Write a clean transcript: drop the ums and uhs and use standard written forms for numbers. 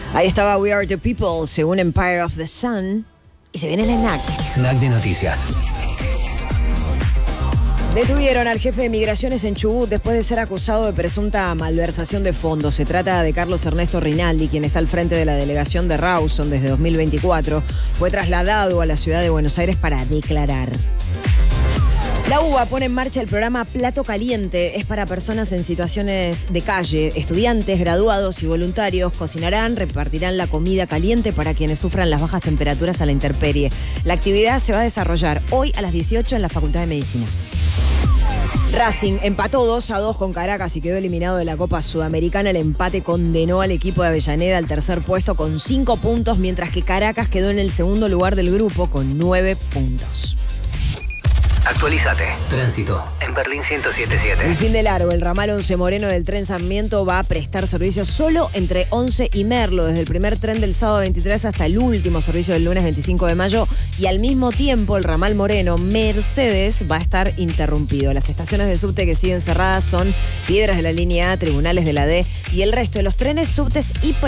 Ahí estaba We Are the People, según Empire of the Sun. Y se viene el snack. Snack de noticias. Detuvieron al jefe de migraciones en Chubut después de ser acusado de presunta malversación de fondos. Se trata de Carlos Ernesto Rinaldi, quien está al frente de la delegación de Rawson desde 2024. Fue trasladado a la ciudad de Buenos Aires para declarar. La UBA pone en marcha el programa Plato Caliente. Es para personas en situaciones de calle. Estudiantes, graduados y voluntarios cocinarán, repartirán la comida caliente para quienes sufran las bajas temperaturas a la intemperie. La actividad se va a desarrollar hoy a las 18 en la Facultad de Medicina. Racing empató 2-2 con Caracas y quedó eliminado de la Copa Sudamericana. El empate condenó al equipo de Avellaneda al tercer puesto con 5 puntos, mientras que Caracas quedó en el segundo lugar del grupo con 9 puntos. Actualízate. Tránsito en Berlín 107.7. El fin de largo, el ramal 11 Moreno del tren Sarmiento va a prestar servicio solo entre 11 y Merlo, desde el primer tren del sábado 23 hasta el último servicio del lunes 25 de mayo. Y al mismo tiempo, el ramal Moreno Mercedes va a estar interrumpido. Las estaciones de subte que siguen cerradas son Piedras de la línea A, Tribunales de la D y el resto de los trenes, subtes y